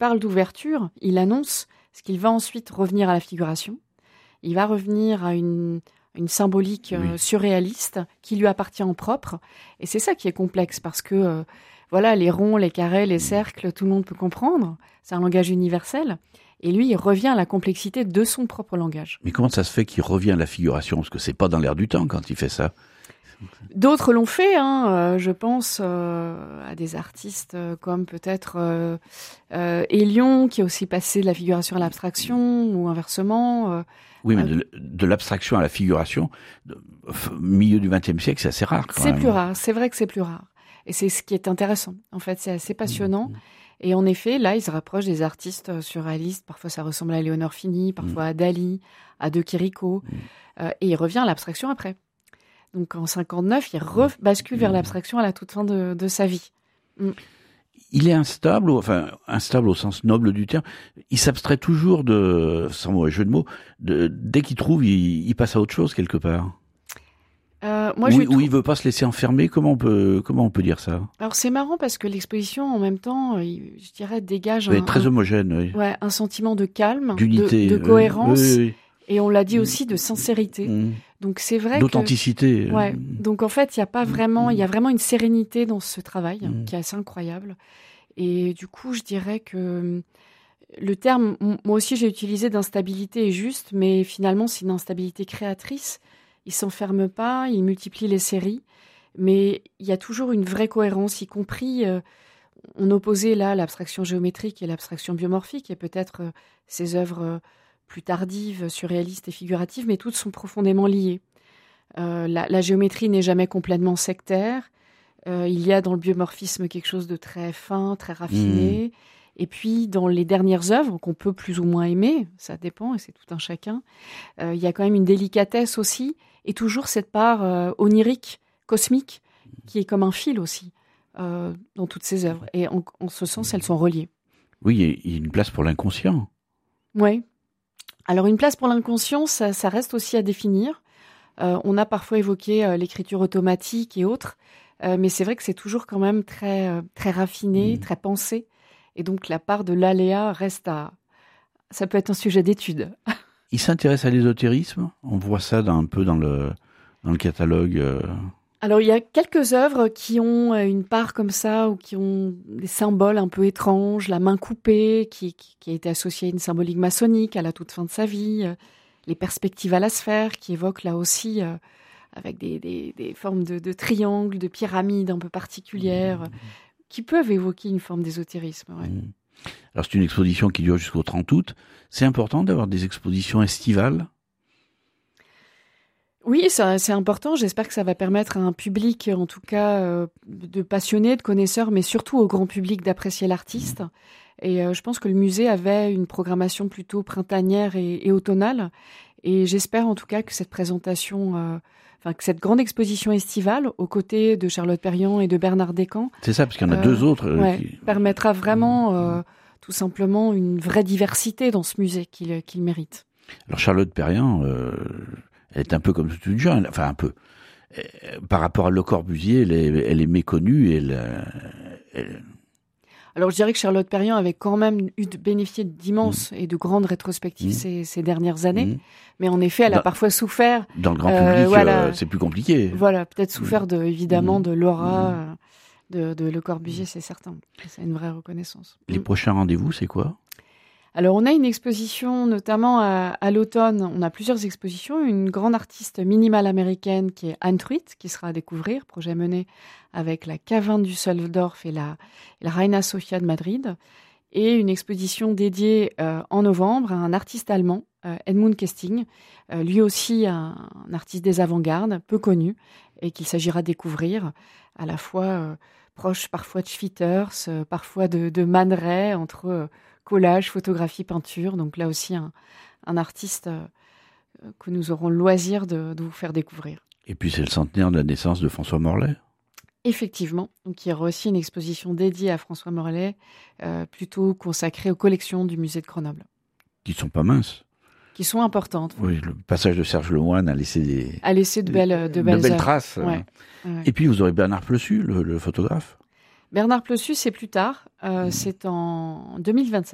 parle d'ouverture, il annonce ce qu'il va ensuite revenir à la figuration. Il va revenir à une symbolique surréaliste qui lui appartient en propre. Et c'est ça qui est complexe parce que les ronds, les carrés, les cercles, tout le monde peut comprendre. C'est un langage universel. Et lui, il revient à la complexité de son propre langage. Mais comment ça se fait qu'il revient à la figuration ? Parce que c'est pas dans l'air du temps quand il fait ça. D'autres l'ont fait, je pense à des artistes comme peut-être Hélion, qui a aussi passé de la figuration à l'abstraction, ou inversement. Oui, mais de l'abstraction à la figuration, milieu du XXe siècle, c'est assez rare quand même. C'est plus rare, c'est vrai que c'est plus rare. Et c'est ce qui est intéressant. En fait, c'est assez passionnant. Et en effet, là, il se rapproche des artistes surréalistes. Parfois, ça ressemble à Léonore Fini, parfois à Dali, à De Chirico. Et il revient à l'abstraction après. Donc, en 59, il bascule vers l'abstraction à la toute fin de sa vie. Il est instable au sens noble du terme. Il s'abstrait toujours sans mauvais jeu de mots, dès qu'il trouve, il passe à autre chose quelque part. Ou il veut pas se laisser enfermer. Comment on peut dire ça ? Alors c'est marrant parce que l'exposition en même temps, je dirais, dégage très homogène. un sentiment de calme, d'unité, de cohérence, oui. Et on l'a dit aussi, de sincérité. Donc c'est vrai d'authenticité. Donc en fait, il y a vraiment une sérénité dans ce travail qui est assez incroyable. Et du coup, je dirais que le terme, moi aussi j'ai utilisé d'instabilité est juste, mais finalement c'est une instabilité créatrice. Il s'enferme pas, il multiplie les séries, mais il y a toujours une vraie cohérence, y compris, on opposait là l'abstraction géométrique et l'abstraction biomorphique, et peut-être ces œuvres plus tardives, surréalistes et figuratives, mais toutes sont profondément liées. La géométrie n'est jamais complètement sectaire, il y a dans le biomorphisme quelque chose de très fin, très raffiné, et puis dans les dernières œuvres qu'on peut plus ou moins aimer, ça dépend et c'est tout un chacun, il y a quand même une délicatesse aussi, et toujours cette part onirique, cosmique, qui est comme un fil aussi dans toutes ces œuvres. Et en ce sens, elles sont reliées. Oui, il y a une place pour l'inconscient. Oui. Alors une place pour l'inconscient, ça reste aussi à définir. On a parfois évoqué l'écriture automatique et autres, mais c'est vrai que c'est toujours quand même très, très raffiné, très pensé. Et donc la part de l'aléa ça peut être un sujet d'étude. Il s'intéresse à l'ésotérisme. On voit ça un peu dans le catalogue. Alors, il y a quelques œuvres qui ont une part comme ça, ou qui ont des symboles un peu étranges. La main coupée, qui a été associée à une symbolique maçonnique à la toute fin de sa vie. Les perspectives à la sphère, qui évoquent là aussi, avec des formes de triangles, de pyramides un peu particulières, qui peuvent évoquer une forme d'ésotérisme. Ouais. Alors, c'est une exposition qui dure jusqu'au 30 août. C'est important d'avoir des expositions estivales ? Oui, c'est important. J'espère que ça va permettre à un public, en tout cas, de passionnés, de connaisseurs, mais surtout au grand public d'apprécier l'artiste. Et je pense que le musée avait une programmation plutôt printanière et automnale. Et j'espère en tout cas que cette présentation, que cette grande exposition estivale, aux côtés de Charlotte Perriand et de Bernard Descamps... C'est ça, parce qu'il y en a deux autres. Permettra vraiment, tout simplement, une vraie diversité dans ce musée qu'il mérite. Alors Charlotte Perriand... elle est un peu comme toute une jeune, enfin un peu. Par rapport à Le Corbusier, elle est méconnue. Alors je dirais que Charlotte Perriand avait quand même bénéficié d'immenses et de grandes rétrospectives ces dernières années. Mais en effet, elle a parfois souffert. Dans le grand public, c'est plus compliqué. Voilà, peut-être souffert évidemment de l'aura de Le Corbusier, c'est certain. C'est une vraie reconnaissance. Les prochains rendez-vous, c'est quoi ? Alors, on a une exposition, notamment à l'automne. On a plusieurs expositions. Une grande artiste minimale américaine qui est Anne Truitt, qui sera à découvrir, projet mené avec la Cavin du Düsseldorf et la Reina Sofia de Madrid. Et une exposition dédiée en novembre à un artiste allemand, Edmund Kesting, lui aussi un artiste des avant-gardes, peu connu, et qu'il s'agira de découvrir, à la fois proche parfois de Schwitters, parfois de Man Ray, entre... collage, photographie, peinture. Donc là aussi, un artiste que nous aurons le loisir de vous faire découvrir. Et puis c'est le centenaire de la naissance de François Morlet. Effectivement. Donc il y aura aussi une exposition dédiée à François Morlet, plutôt consacrée aux collections du musée de Grenoble. Qui ne sont pas minces. Qui sont importantes. Oui, le passage de Serge Lemoine a laissé de belles traces. Ouais. Et puis vous aurez Bernard Plessus, le photographe. Bernard Plessus, c'est plus tard. C'est en 2027.